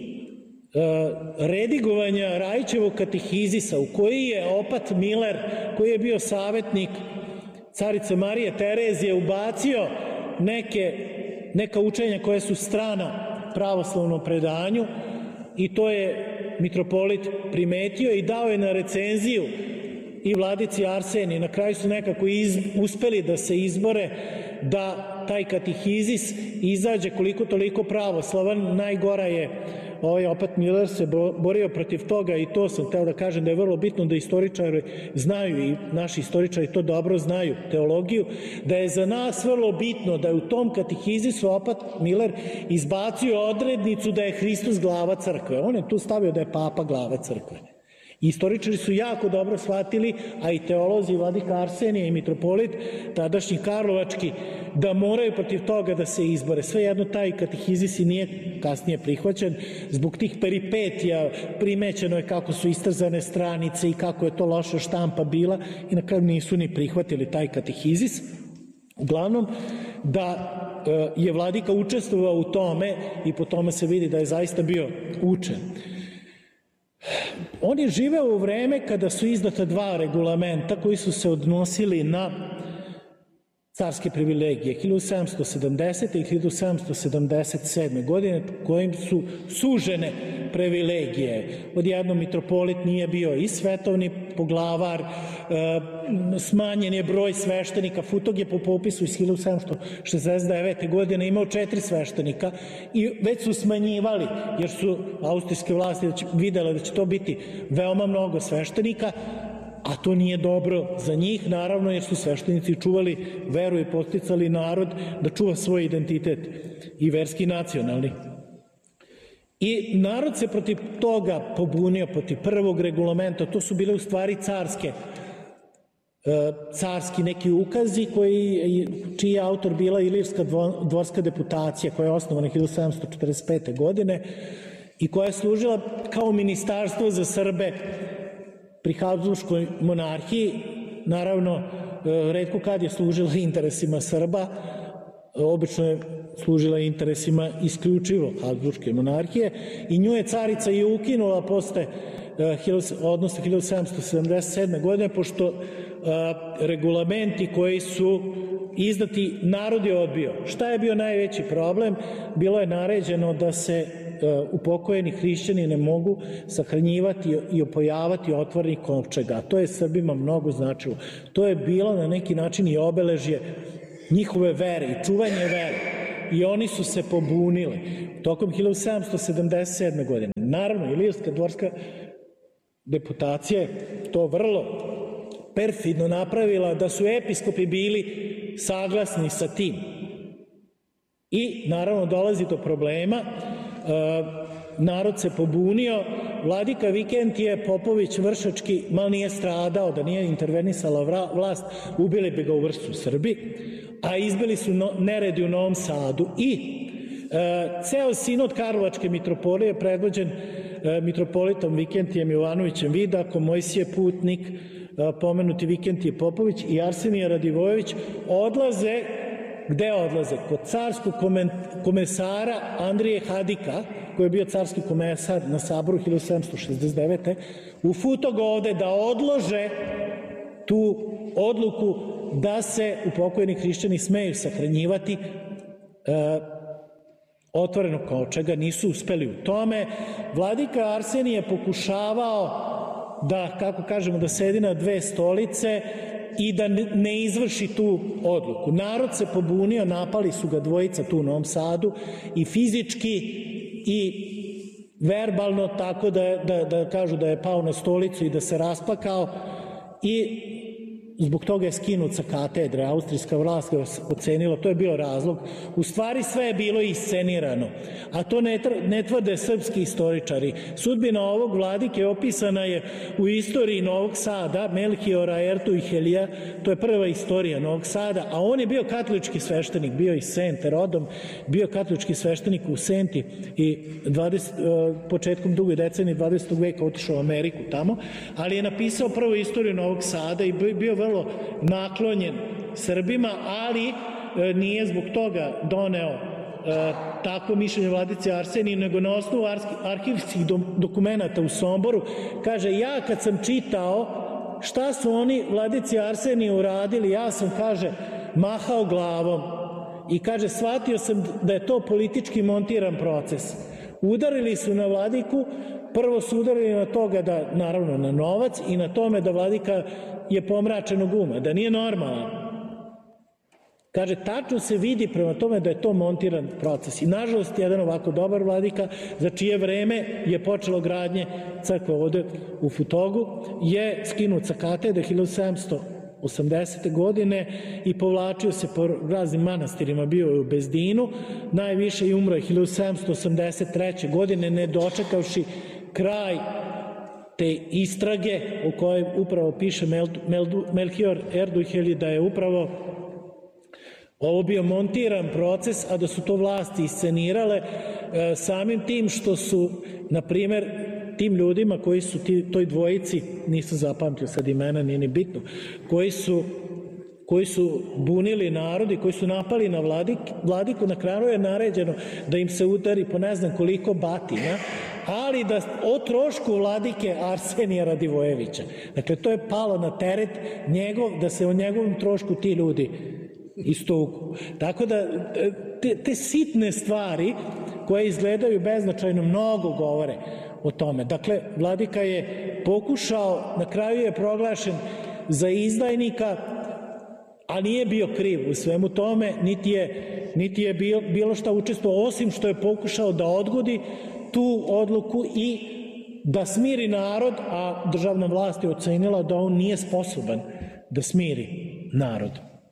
redigovanja Rajićevog katehizisa u koji je opat Miler, koji je bio savjetnik carice Marije Terezije, ubacio neke, neka učenja koje su strana pravoslavnom predanju i to je mitropolit primetio i dao je na recenziju i vladici Arseniji. Na kraju su nekako iz, uspeli da se izbore da taj katehizis izađe koliko toliko pravoslavan. Najgora je ovaj opat Miler se borio protiv toga i to sam hteo da kažem da je vrlo bitno da istoričari znaju i naši istoričari to dobro znaju, teologiju, da je za nas vrlo bitno da je u tom katehizisu opat Miler izbacio odrednicu da je Hristos glava crkve. On je tu stavio da je papa glava crkve. Istoričari su jako dobro shvatili, a i teolozi vladika Arsenije i mitropolit, tadašnji karlovački, da moraju protiv toga da se izbore. Svejedno taj katehizis i nije kasnije prihvaćen. Zbog tih peripetija primećeno je kako su istrzane stranice i kako je to loša štampa bila i na kraju nisu ni prihvatili taj katehizis. Uglavnom, da je vladika učestvovao u tome i po tome se vidi da je zaista bio učen. On je živeo u vreme kada su izdata dva regulamenta koji su se odnosili na carske privilegije, hiljadu sedamsto sedamdesete. i hiljadu sedamsto sedamdeset sedme. godine, kojim su sužene privilegije. Odjednom mitropolit nije bio i svetovni poglavar, smanjen je broj sveštenika, Futog je po popisu iz hiljadu sedamsto šezdeset devete. godine imao četiri sveštenika i već su smanjivali, jer su austrijske vlasti videle da će to biti veoma mnogo sveštenika, a to nije dobro za njih, naravno, jer su sveštenici čuvali veru i podsticali narod da čuva svoj identitet i verski nacionalni. I narod se protiv toga pobunio, protiv prvog regulamenta. To su bile u stvari carske, carski neki ukazi koji, čiji je autor bila Ilirska dvorska deputacija koja je osnovana hiljadu sedamsto četrdeset pete. godine i koja je služila kao ministarstvo za Srbe pri Habsburškoj monarhiji. Naravno, retko kad je služila interesima Srba, obično je služila interesima isključivo Habsburške monarhije i nju je carica i ukinula posle, odnosno hiljadu sedamsto sedamdeset sedme. godine, pošto regulamenti koji su izdati narod je odbio. Šta je bio najveći problem? Bilo je naređeno da se upokojeni hrišćani ne mogu sahranjivati i opojavati otvorenih kovčega. To je Srbima mnogo značilo. To je bilo na neki način i obeležje njihove vere i čuvanje vere. I oni su se pobunili tokom hiljadu sedamsto sedamdeset sedme. godine. Naravno, Ilirska dvorska deputacija je to vrlo perfidno napravila, da su episkopi bili saglasni sa tim. I naravno dolazi do problema, narod se pobunio, vladika Vikentije Popović Vršački mal nije stradao, da nije intervenisala vlast, ubili bi ga u Vršcu Srbi, a izbili su neredi u Novom Sadu i ceo sinod Karlovačke mitropolije predvođen mitropolitom Vikentijem Jovanovićem Vidakom, Mojsije Putnik, pomenuti Vikentije Popović i Arsenije Radivojević odlaze, gde odlaze? Kod carskog komesara Andrije Hadika, koji je bio carski komesar na saboru hiljadu sedamsto šezdeset devete. u Futog ovde da odlože tu odluku da se upokojeni hrišćani smeju sahranjivati otvoreno kovčega. Nisu uspeli u tome. Vladika Arsenije je pokušavao da, kako kažemo, da sedi na dve stolice i da ne izvrši tu odluku. Narod se pobunio, napali su ga dvojica tu u Novom Sadu i fizički i verbalno, tako da, da, da kažu da je pao na stolicu i da se rasplakao i zbog toga je skinut sa katedre, austrijska vlast ga ocenila, to je bio razlog. U stvari sve je bilo iscenirano, a to ne, ne tvrde srpski istoričari. Sudbina ovog vladike opisana je u istoriji Novog Sada, Melhiora Ertuhelija, to je prva istorija Novog Sada, a on je bio katolički sveštenik, bio iz Sente rodom, bio katolički sveštenik u Senti i dvadeset, početkom druge decenije dvadesetog veka otišao u Ameriku tamo, ali je napisao prvu istoriju Novog Sada i bio vrlo naklonjen Srbima, ali nije zbog toga doneo e, takvo mišljenje vladici Arseniju, nego na osnovu arhivskih do, dokumenta u Somboru. Kaže, ja kad sam čitao šta su oni vladici Arseniju uradili, ja sam, kaže, mahao glavom i kaže, shvatio sam da je to politički montiran proces. Udarili su na vladiku, prvo su udarili na toga da, naravno, na novac i na tome da vladika je pomračenog uma, da nije normalan. Kaže, tačno se vidi prema tome da je to montiran proces. I nažalost, jedan ovako dobar vladika, za čije vreme je počelo gradnje crkve ovde u Futogu, je skinut sa katedre hiljadu sedamsto osamdesete. godine i povlačio se po raznim manastirima, bio je u Bezdinu, najviše i umro je hiljadu sedamsto osamdeset treće. godine, ne dočekavši kraj te istrage o kojoj upravo piše Melhior Ertuhelj, da je upravo ovo bio montiran proces, a da su to vlasti iscenirale e, samim tim što su, na primer, tim ljudima koji su ti, toj dvojici, nisam zapamtio sad imena, nije ni bitno, koji su, koji su bunili narod i koji su napali na vladik, vladiku, na kraju je naređeno da im se udari po ne znam koliko batina, ali da o trošku vladike Arsenija Radivojevića. Dakle, to je palo na teret njegov, da se o njegovom trošku ti ljudi istuku. Tako da te, te sitne stvari koje izgledaju beznačajno mnogo govore o tome. Dakle, vladika je pokušao, na kraju je proglašen za izdajnika, a nije bio kriv u svemu tome, niti je, niti je bilo, bilo šta učestvovao, osim što je pokušao da odgodi tu odluku i da smiri narod, a državna vlast je ocenila da on nije sposoban da smiri narod.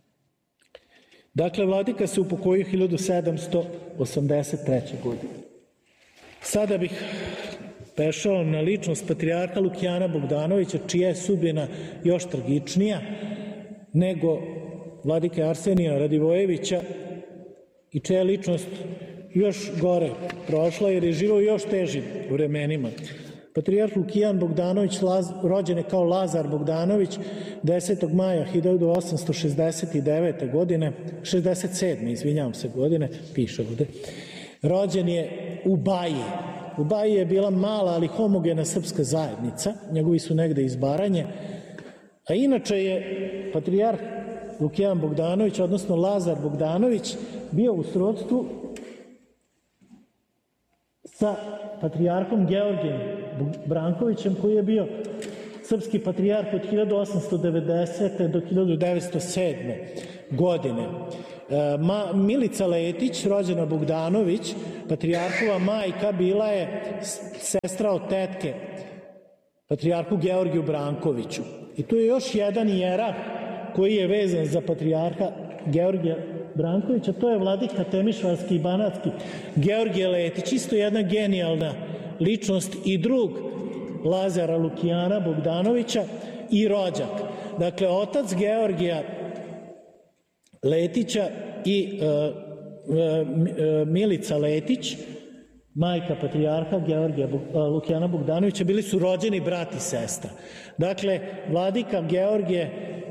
Dakle, vladika se upokojio hiljadu sedamsto osamdeset treće. godine. Sada bih prešao na ličnost patrijarha Lukijana Bogdanovića, čija je sudbina još tragičnija nego vladike Arsenija Radivojevića i čija je ličnost još gore prošla jer je živao još težim vremenima. Patrijarh Lukijan Bogdanović, rođen je kao Lazar Bogdanović, desetog maja hiljadu osamsto šezdeset devete. godine, šezdeset sedme. izvinjavam se godine, piše ovde, rođen je u Baji. U Baji je bila mala, ali homogena srpska zajednica, njegovi su negde iz Baranje, a inače je patrijarh Lukijan Bogdanović, odnosno Lazar Bogdanović, bio u srodstvu sa patrijarhom Georgijem Brankovićem, koji je bio srpski patrijarh od hiljadu osamsto devedesete. do hiljadu devetsto sedme. godine. Ma, Milica Letić, rođena Bogdanović, patrijarhova majka, bila je sestra od tetke patrijarhu Georgiju Brankoviću. I tu je još jedan jerarh koji je vezan za patrijarha Georgija Brankovića, to je vladika Temišvarski i Banatski Georgije Letić, isto jedna genijalna ličnost i drug Lazara Lukijana Bogdanovića i rođak. Dakle, otac Georgija Letića i e, e, Milica Letić, majka patrijarha Georgija Lukijana Bogdanovića, bili su rođeni brat i sestra. Dakle, vladika Georgije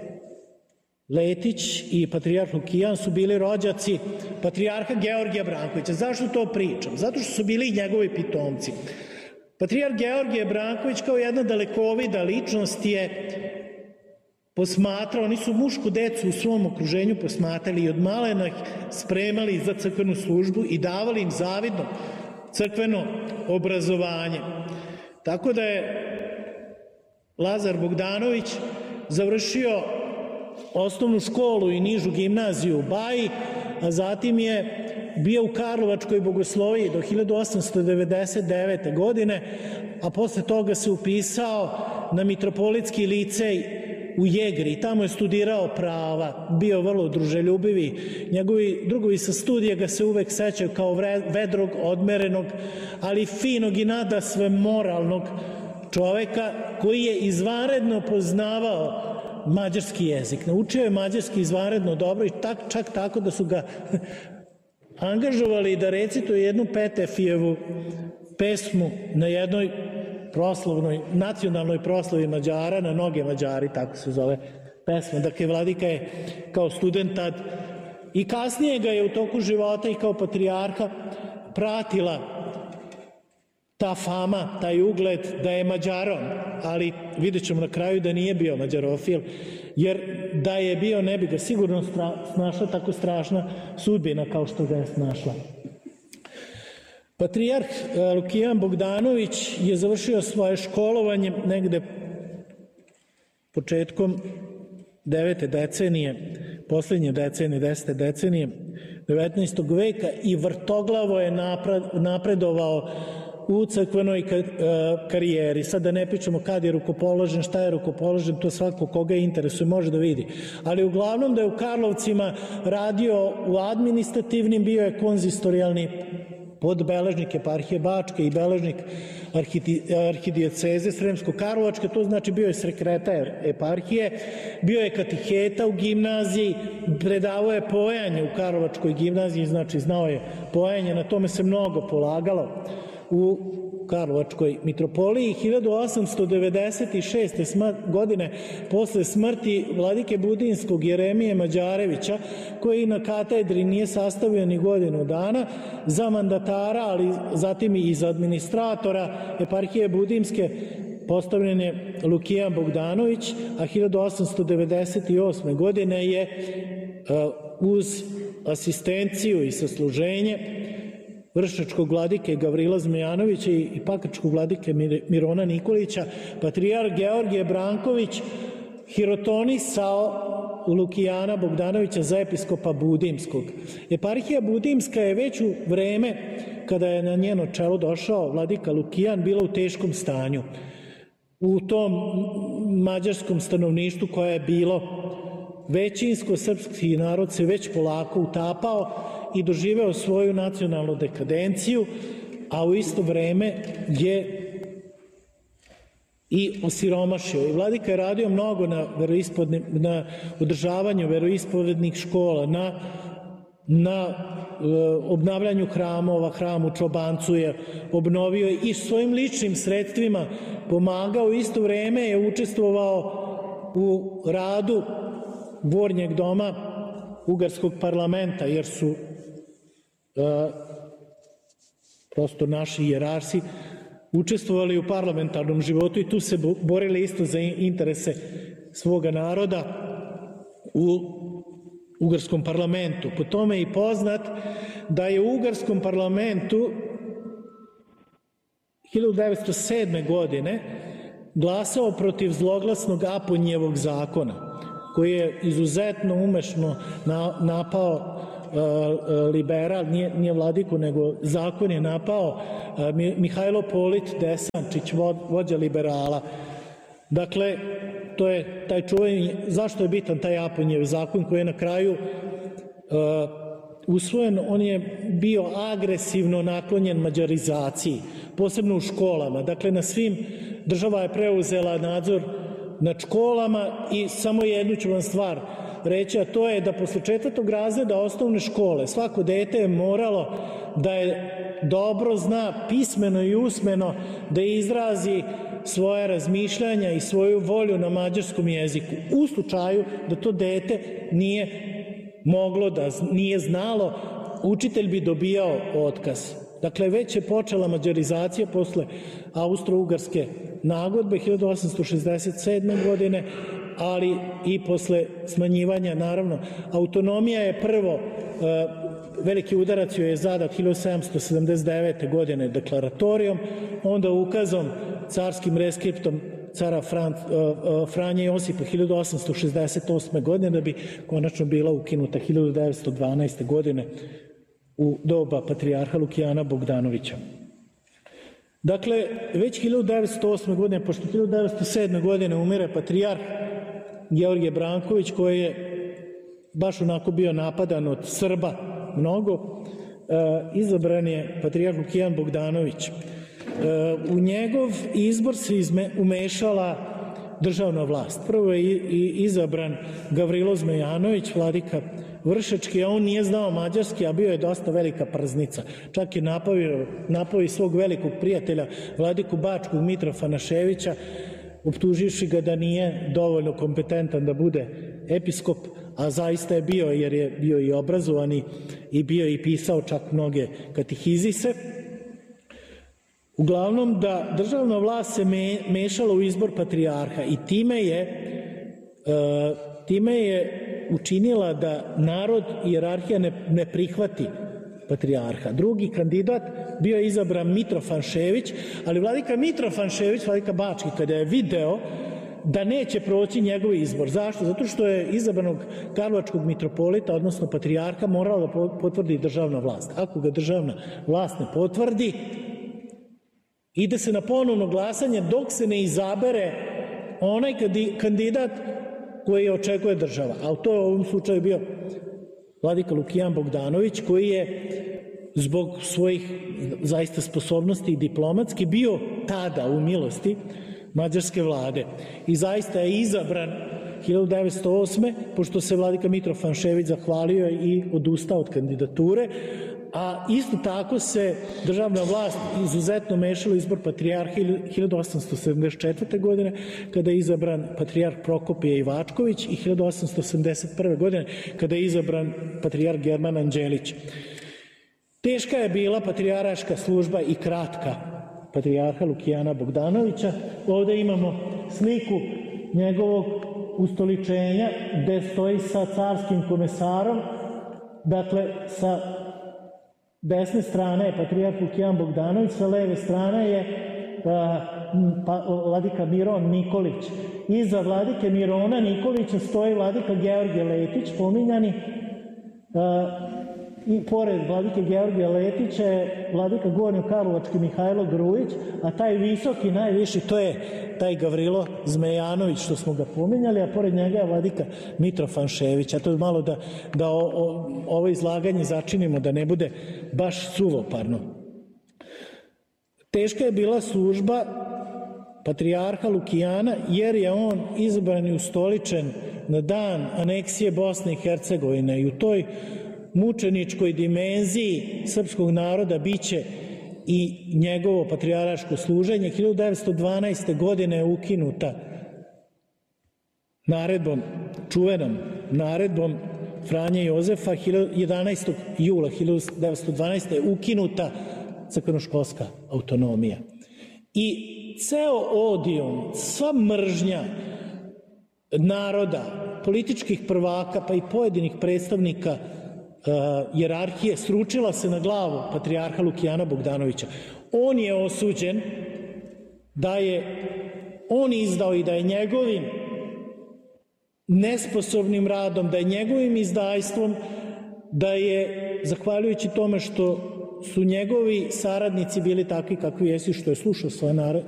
Letić i patrijarh Lukijan su bili rođaci patrijarha Georgija Brankovića. Zašto to pričam? Zato što su bili i njegovi pitomci. Patrijarh Georgije Branković kao jedna dalekovida ličnost je posmatrao, oni su mušku decu u svom okruženju posmatrali i od malena ih spremali za crkvenu službu i davali im zavidno crkveno obrazovanje. Tako da je Lazar Bogdanović završio osnovnu školu i nižu gimnaziju u Baji, a zatim je bio u Karlovačkoj bogosloviji do hiljadu osamsto devedeset devete. godine, a posle toga se upisao na Mitropolitski licej u Jegri, tamo je studirao prava, bio vrlo druželjubivi. Njegovi drugovi sa studija ga se uvek sećaju kao vedrog, odmerenog, ali finog i nadasve moralnog čoveka koji je izvanredno poznavao mađarski jezik. Naučio je mađarski izvanredno dobro i tak, čak tako da su ga angažovali da recituje jednu Petefijevu pesmu na jednoj proslavnoj, nacionalnoj proslavi Mađara, na noge Mađari, tako se zove pesma. Dakle, vladika je kao student tad i kasnije ga je u toku života i kao patrijarha pratila ta fama, taj ugled da je Mađaron, ali vidjet ćemo na kraju da nije bio mađarofil, jer da je bio ne bi ga sigurno snašla tako strašna sudbina kao što ga je snašla. Patrijarh Lukijan Bogdanović je završio svoje školovanje negde početkom devete decenije, poslednje decenije, desete decenije devetnaestog veka i vrtoglavo je napredovao u crkvenoj karijeri. Sad da ne pričamo kad je rukopoložen, šta je rukopoložen, to svako koga interesuje može da vidi. Ali uglavnom da je u Karlovcima radio u administrativnim, bio je konzistorijalni podbeležnik eparhije Bačke i beležnik arhidijeceze Sremsko-Karlovačke, to znači bio je sekretar eparhije, bio je katiheta u gimnaziji, predavao je pojanje u Karlovačkoj gimnaziji, znači znao je pojanje, na tome se mnogo polagalo u Karlovačkoj mitropoliji. hiljadu osamsto devedeset šeste. godine posle smrti vladike Budinskog Jeremije Mađarevića, koji na katedri nije sastavio ni godinu dana, za mandatara, ali zatim i za administratora eparhije Budimske postavljen je Lukijan Bogdanović, a hiljadu osamsto devedeset osme. godine je uz asistenciju i sasluženje vršačkog vladike Gavrila Zmejanovića i pakračkog vladike Mirona Nikolića, patrijarh Georgije Branković hirotonisao Lukijana Bogdanovića za episkopa Budimskog. Eparhija Budimska je već u vreme kada je na njeno čelo došao vladika Lukijan bila u teškom stanju. U tom mađarskom stanovništvu koje je bilo većinsko, srpski narod se već polako utapao i doživeo svoju nacionalnu dekadenciju, a u isto vreme je i osiromašio. I vladika je radio mnogo na, na održavanju veroispovednih škola, na, na e, obnavljanju hramova, hram u Čobancu je obnovio i svojim ličnim sredstvima pomagao. U isto vreme je učestvovao u radu Gornjeg doma Ugarskog parlamenta, jer su Uh, prosto naši jerarsi učestvovali u parlamentarnom životu i tu se borili isto za interese svoga naroda u Ugarskom parlamentu. Po tome je i poznat da je u Ugarskom parlamentu hiljadu devetsto sedme. godine glasao protiv zloglasnog Aponijevog zakona, koji je izuzetno umešno napao liberal, nije, nije vladiku, nego zakon je napao Mihajlo Polit Desančić, vođa liberala. Dakle, to je taj čuveni, zašto je bitan taj Aponjev zakon koji je na kraju uh, usvojen, on je bio agresivno naklonjen mađarizaciji, posebno u školama. Dakle, na svim, država je preuzela nadzor nad školama i samo jednu ću vam stvar reći, a to je da posle četvrtog razreda osnovne škole svako dete je moralo da je dobro zna pismeno i usmeno da izrazi svoje razmišljanja i svoju volju na mađarskom jeziku. U slučaju da to dete nije moglo, da nije znalo, učitelj bi dobijao otkaz. Dakle, već je počela mađarizacija posle Austro-Ugarske nagodbe hiljadu osamsto šezdeset sedme. godine, ali i posle smanjivanja, naravno. Autonomija je prvo, veliki udarac joj je zadat hiljadu sedamsto sedamdeset devete. godine deklaratorijom, onda ukazom, carskim reskriptom cara Fran, Franje Josipa hiljadu osamsto šezdeset osme. godine, da bi konačno bila ukinuta hiljadu devetsto dvanaeste. godine u doba patrijarha Lukijana Bogdanovića. Dakle, već hiljadu devetsto osme. godine, pošto hiljadu devetsto sedme. godine umire patrijarh, Georgije Branković, koji je baš onako bio napadan od Srba mnogo, izabran je patrijarh Lukijan Bogdanović. U njegov izbor se umešala državna vlast. Prvo je izabran Gavrilo Zmejanović, vladika Vršački, a on nije znao mađarski, a bio je dosta velika prznica. Čak je napao, napao i svog velikog prijatelja, vladiku Bačkog Mitra Fanaševića, optuživši ga da nije dovoljno kompetentan da bude episkop, a zaista je bio, jer je bio i obrazovani i bio i pisao čak mnoge katehizise. Uglavnom da državna vlast se me, mešala u izbor patrijarha i time je, e, time je učinila da narod i hijerarhija ne, ne prihvati patrijarha. Drugi kandidat bio je izabran Mitrovan Šević, ali vladika Mitrovan Šević, vladika Bački, kada je video da neće proći njegov izbor. Zašto? Zato što je izabranog karlovačkog mitropolita, odnosno patrijarha, morala da potvrdi državna vlast. Ako ga državna vlast ne potvrdi, ide se na ponovno glasanje dok se ne izabere onaj kandidat koji očekuje država. A to je u ovom slučaju bio vladika Lukijan Bogdanović, koji je zbog svojih zaista sposobnosti i diplomatski bio tada u milosti mađarske vlade. I zaista je izabran hiljadu devetsto osme. pošto se vladika Mitrovan Šević zahvalio i odustao od kandidature, a isto tako se državna vlast izuzetno mešala u izbor patrijarha hiljadu osamsto sedamdeset četvrte. godine, kada je izabran patrijarh Prokopije Ivačković, i hiljadu osamsto sedamdeset prve. godine, kada je izabran patrijarh German Anđelić. Teška je bila patrijarhaška služba i kratka patrijarha Lukijana Bogdanovića. Ovde imamo sliku njegovog ustoličenja, gde stoji sa carskim komesarom, dakle sa desne strane je patrijarh Lukijan Bogdanović, sa leve strane je pa, vladika Miron Nikolić. Iza vladike Mirona Nikolića stoji vladika Georgije Letić, pominjani, i pored vladike Georgija Letića je vladika Gornjokarlovački Mihajlo Grujić, a taj visoki, najviši, to je taj Gavrilo Zmejanović, što smo ga pominjali, a pored njega je vladika Mitrovan Šević. A to je malo da, da o, o, ovo izlaganje začinimo, da ne bude baš suvoparno. Teška je bila služba patrijarha Lukijana, jer je on izabran i ustoličen na dan aneksije Bosne i Hercegovine, i u toj mučeničkoj dimenziji srpskog naroda biće i njegovo patrijarhaško služenje. hiljadu devetsto dvanaeste. godine je ukinuta naredbom, čuvenom naredbom Franje Jozefa, jedanaestog jula hiljadu devetsto dvanaeste. je ukinuta crkvenoškolska autonomija. I ceo odijum, sva mržnja naroda, političkih prvaka, pa i pojedinih predstavnika hijerarhije sručila se na glavu patrijarha Lukijana Bogdanovića. On je osuđen da je on izdao i da je njegovim nesposobnim radom, da je njegovim izdajstvom, da je, zahvaljujući tome što su njegovi saradnici bili takvi kakvi jesu, što je slušao svoje